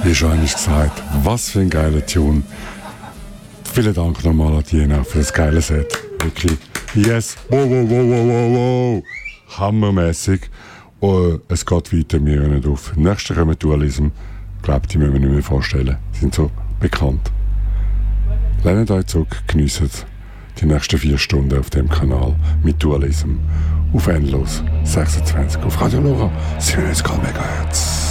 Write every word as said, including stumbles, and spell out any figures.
Wie schon einmal gesagt, was für ein geiler Tune. Vielen Dank nochmal an Diana für das geile Set. Wirklich, yes, wow, wow, wow, wow, wow, wow. Hammermäßig. Oh, es geht weiter, wir hören nicht auf. Nächste kommen Dualism. Ich glaube, die müssen wir nicht mehr vorstellen. Die sind so bekannt. Lehnt euch zurück, geniessen die nächsten vier Stunden auf dem Kanal mit Dualism. Auf Endlos sechsundzwanzig auf Radio Lora siebenundneunzig Megahertz.